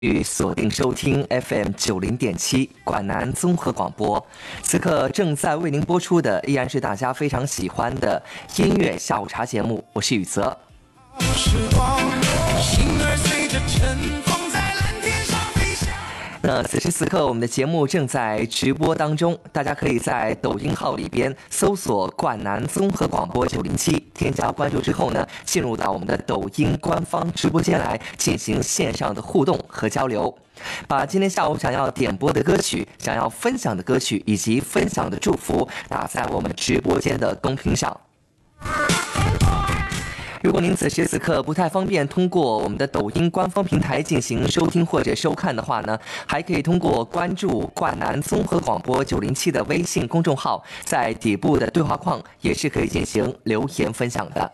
锁定收听 FM90.7管南综合广播，此刻正在为您播出的依然是大家非常喜欢的音乐下午茶节目，我是宇泽。那此时此刻我们的节目正在直播当中，大家可以在抖音号里边搜索管南综合广播907，添加关注之后呢，进入到我们的抖音官方直播间来进行线上的互动和交流，把今天下午想要点播的歌曲、想要分享的歌曲以及分享的祝福打在我们直播间的公屏上。如果您此时此刻不太方便通过我们的抖音官方平台进行收听或者收看的话呢，还可以通过关注灌南综合广播907的微信公众号，在底部的对话框也是可以进行留言分享的。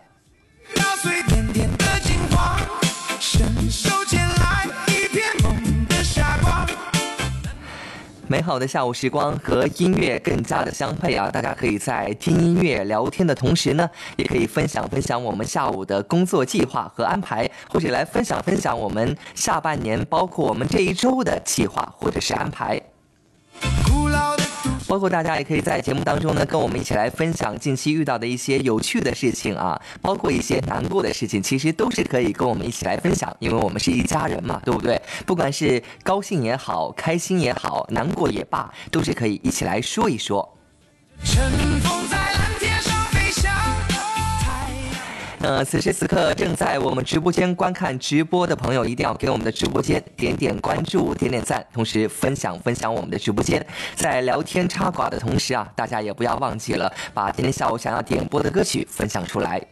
美好的下午时光和音乐更加的相配啊！大家可以在听音乐聊天的同时呢，也可以分享我们下午的工作计划和安排，或者来分享我们下半年，包括我们这一周的计划或者是安排。包括大家也可以在节目当中呢，跟我们一起来分享近期遇到的一些有趣的事情啊，包括一些难过的事情，其实都是可以跟我们一起来分享，因为我们是一家人嘛，对不对？不管是高兴也好，开心也好，难过也罢，都是可以一起来说一说。此时此刻正在我们直播间观看直播的朋友，一定要给我们的直播间点点关注、点点赞，同时分享我们的直播间。在聊天插寡的同时啊，大家也不要忘记了把今天下午想要点播的歌曲分享出来。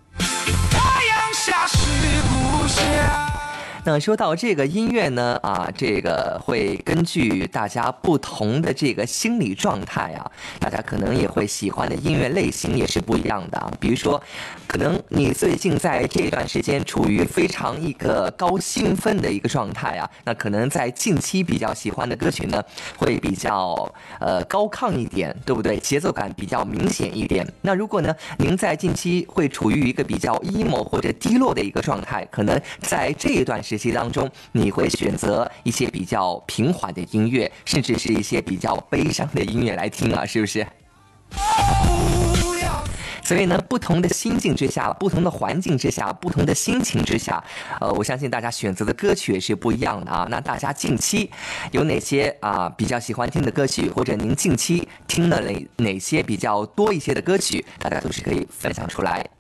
那说到这个音乐呢，这个会根据大家不同的这个心理状态啊，大家可能也会喜欢的音乐类型也是不一样的啊。比如说，可能你最近在这段时间处于非常一个高兴奋的一个状态啊，那可能在近期比较喜欢的歌曲呢，会比较高亢一点，对不对？节奏感比较明显一点。那如果呢，您在近期会处于一个比较 emo 或者低落的一个状态，可能在这一段时期当中，你会选择一些比较平缓的音乐，甚至是一些比较悲伤的音乐来听啊，是不是？所以呢，不同的心境之下，不同的环境之下，不同的心情之下，我相信大家选择的歌曲也是不一样的啊。那大家近期有哪些比较喜欢听的歌曲，或者您近期听了哪些比较多一些的歌曲，大家都是可以分享出来。